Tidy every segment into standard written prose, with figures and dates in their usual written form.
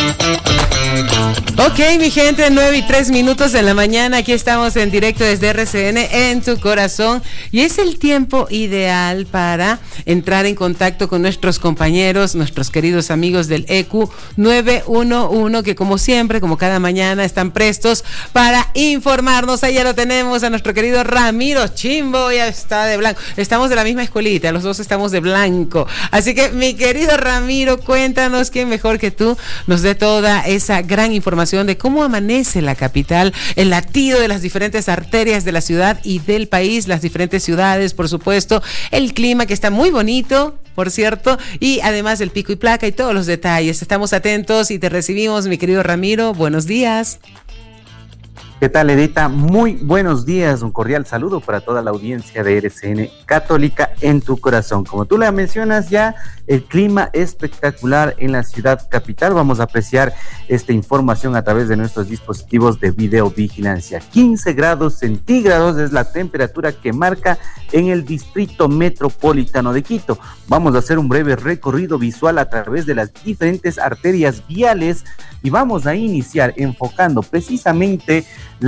Ok, mi gente, 9:03 de la mañana, aquí estamos en directo desde RCN en tu corazón y es el tiempo ideal para entrar en contacto con nuestros compañeros, nuestros queridos amigos del EQ 911 que como siempre, como cada mañana están prestos para informarnos. Ahí ya lo tenemos a nuestro querido Ramiro Chimbo, ya está de blanco, estamos de la misma escuelita, los dos estamos de blanco, así que mi querido Ramiro, cuéntanos, quién mejor que tú nos dé toda esa gran información de cómo amanece la capital, el latido de las diferentes arterias de la ciudad y del país, las diferentes ciudades, por supuesto, el clima que está muy bonito, por cierto, y además el pico y placa y todos los detalles. Estamos atentos y te recibimos, mi querido Ramiro. Buenos días. ¿Qué tal, Edita? Muy buenos días, un cordial saludo para toda la audiencia de RCN Católica en tu corazón. Como tú la mencionas ya, el clima espectacular en la ciudad capital. Vamos a apreciar esta información a través de nuestros dispositivos de videovigilancia. 15 grados centígrados es la temperatura que marca en el distrito metropolitano de Quito. Vamos a hacer un breve recorrido visual a través de las diferentes arterias viales y vamos a iniciar enfocando precisamente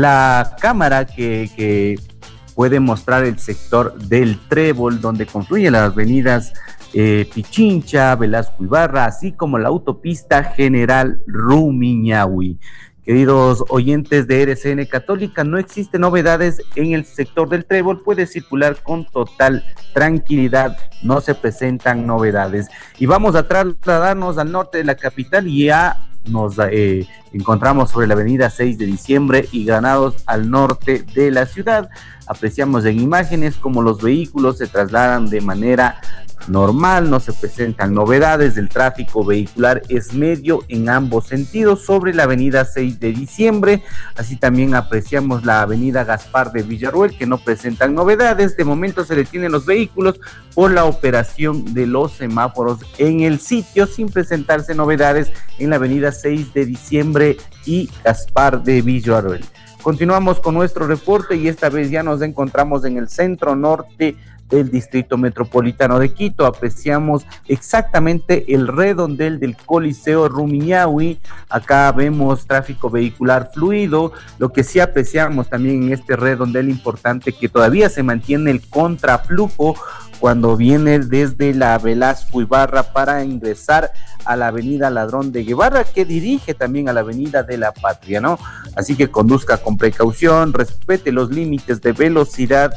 la cámara que puede mostrar el sector del Trébol, donde confluyen las avenidas Pichincha, Velasco Ibarra, así como la autopista General Rumiñahui. Queridos oyentes de RCN Católica, no existen novedades en el sector del Trébol, puede circular con total tranquilidad, no se presentan novedades. Y vamos a trasladarnos al norte de la capital y ya nos encontramos sobre la avenida 6 de diciembre y Granados al norte de la ciudad. Apreciamos en imágenes cómo los vehículos se trasladan de manera normal, no se presentan novedades, el tráfico vehicular es medio en ambos sentidos sobre la avenida 6 de diciembre, así también apreciamos la avenida Gaspar de Villarroel que no presentan novedades, de momento se detienen los vehículos por la operación de los semáforos en el sitio sin presentarse novedades en la avenida 6 de diciembre y Gaspar de Villarroel. Continuamos con nuestro reporte y esta vez ya nos encontramos en el centro norte del distrito metropolitano de Quito. Apreciamos exactamente el redondel del Coliseo Rumiñahui. Acá vemos tráfico vehicular fluido. Lo que sí apreciamos también en este redondel importante que todavía se mantiene el contraflujo cuando viene desde la Velasco Ibarra para ingresar a la avenida Ladrón de Guevara, que dirige también a la avenida de la Patria, ¿no? Así que conduzca con precaución, respete los límites de velocidad,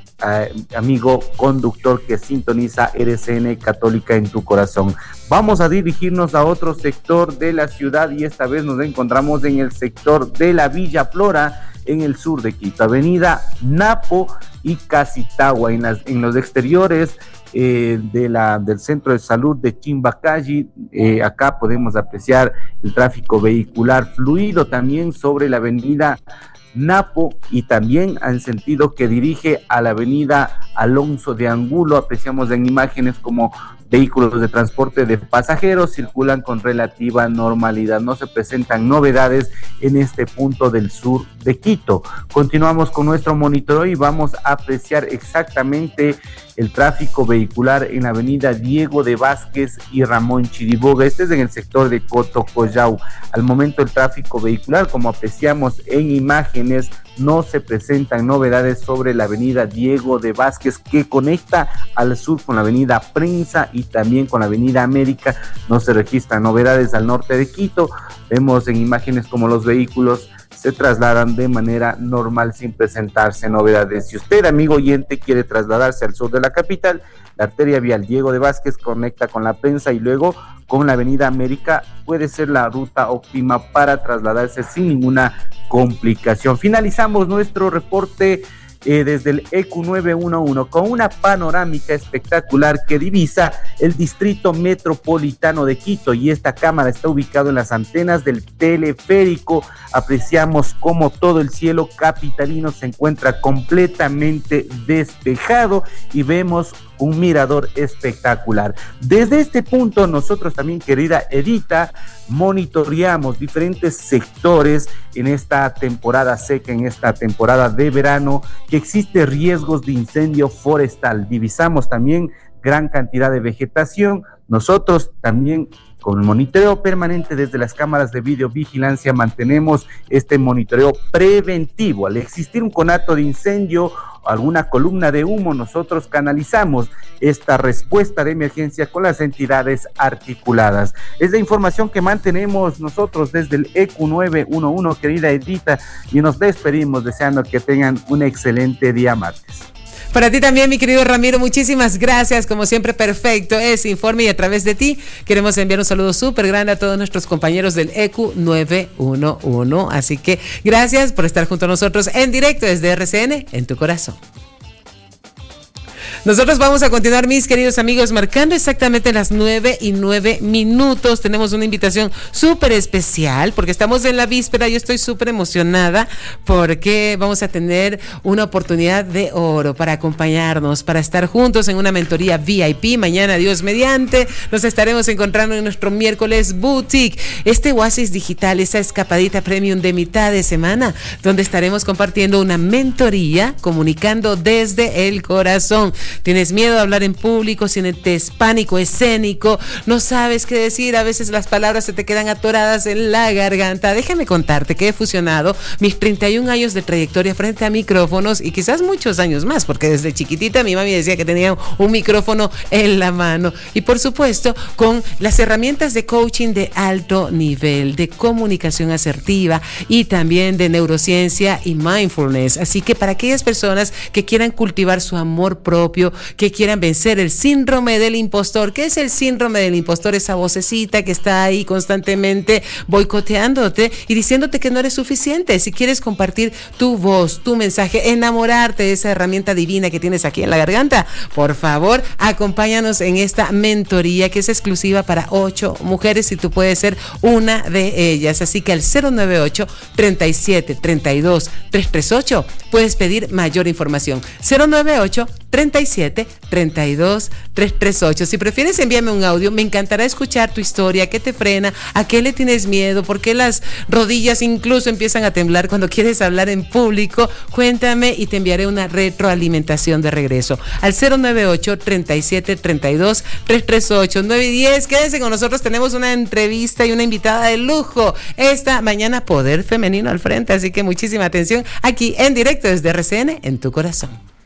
amigo conductor que sintoniza RCN Católica en tu corazón. Vamos a dirigirnos a otro sector de la ciudad y esta vez nos encontramos en el sector de la Villa Flora, en el sur de Quito, avenida Napo y Casitagua, en los exteriores del centro de salud de Chimbacayi. Acá podemos apreciar el tráfico vehicular fluido también sobre la avenida Napo y también en sentido que dirige a la avenida Alonso de Angulo. Apreciamos en imágenes como vehículos de transporte de pasajeros circulan con relativa normalidad, no se presentan novedades en este punto del sur de Quito. Continuamos con nuestro monitoreo y vamos a apreciar exactamente el tráfico vehicular en la avenida Diego de Vázquez y Ramón Chiriboga. Este es en el sector de Cotocollao. Al momento el tráfico vehicular, como apreciamos en imágenes, no se presentan novedades sobre la avenida Diego de Vázquez que conecta al sur con la avenida Prensa y también con la avenida América. No se registran novedades al norte de Quito. Vemos en imágenes como los vehículos se trasladan de manera normal sin presentarse novedades. Si usted, amigo oyente, quiere trasladarse al sur de la capital, la arteria vial Diego de Vázquez conecta con la Prensa y luego con la avenida América puede ser la ruta óptima para trasladarse sin ninguna complicación. Finalizamos nuestro reporte desde el EQ 911 con una panorámica espectacular que divisa el distrito metropolitano de Quito y esta cámara está ubicada en las antenas del teleférico. Apreciamos cómo todo el cielo capitalino se encuentra completamente despejado y vemos un mirador espectacular. Desde este punto nosotros también, querida Edita, monitoreamos diferentes sectores en esta temporada seca, en esta temporada de verano, que existe riesgos de incendio forestal. Divisamos también gran cantidad de vegetación. Nosotros también Con el monitoreo permanente desde las cámaras de videovigilancia mantenemos este monitoreo preventivo. Al existir un conato de incendio o alguna columna de humo, nosotros canalizamos esta respuesta de emergencia con las entidades articuladas. Es la información que mantenemos nosotros desde el EQ 911, querida Edita, y nos despedimos deseando que tengan un excelente día martes. Para ti también, mi querido Ramiro, muchísimas gracias, como siempre perfecto ese informe, y a través de ti queremos enviar un saludo súper grande a todos nuestros compañeros del EQ 911, así que gracias por estar junto a nosotros en directo desde RCN en tu corazón. Nosotros vamos a continuar, mis queridos amigos, marcando exactamente las 9:09. Tenemos una invitación súper especial porque estamos en la víspera. Yo estoy súper emocionada porque vamos a tener una oportunidad de oro para acompañarnos, para estar juntos en una mentoría VIP. Mañana, Dios mediante, nos estaremos encontrando en nuestro miércoles boutique, este oasis digital, esa escapadita premium de mitad de semana, donde estaremos compartiendo una mentoría, comunicando desde el corazón. Tienes miedo a hablar en público, sientes pánico escénico, no sabes qué decir, a veces las palabras se te quedan atoradas en la garganta. Déjame contarte que he fusionado mis 31 años de trayectoria frente a micrófonos y quizás muchos años más, porque desde chiquitita mi mami decía que tenía un micrófono en la mano. Y por supuesto, con las herramientas de coaching de alto nivel, de comunicación asertiva y también de neurociencia y mindfulness. Así que para aquellas personas que quieran cultivar su amor propio, que quieran vencer el síndrome del impostor. ¿Qué es el síndrome del impostor? Esa vocecita que está ahí constantemente boicoteándote y diciéndote que no eres suficiente. Si quieres compartir tu voz, tu mensaje, enamorarte de esa herramienta divina que tienes aquí en la garganta, por favor, acompáñanos en esta mentoría que es exclusiva para 8 mujeres y tú puedes ser una de ellas. Así que al 098-37-32-338 puedes pedir mayor información. 098-37-32-338. Si prefieres, envíame un audio. Me encantará escuchar tu historia. ¿Qué te frena? ¿A qué le tienes miedo? ¿Por qué las rodillas incluso empiezan a temblar cuando quieres hablar en público? Cuéntame y te enviaré una retroalimentación de regreso al 098-37-32-338. 9:10. Quédense con nosotros. Tenemos una entrevista y una invitada de lujo esta mañana. Poder femenino al frente. Así que muchísima atención aquí en directo desde RCN en tu corazón.